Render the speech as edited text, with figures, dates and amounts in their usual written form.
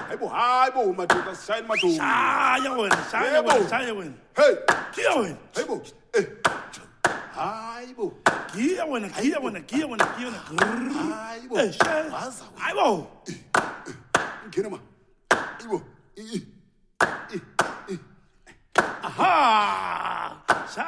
hayibo madoda shayini madoda. Shaya wena. Hey. Giya wena. Hayibo. Hayibo. Giya wena. Hayibo. Waza. Hayibo. Ngena ma. Hayibo. Aha.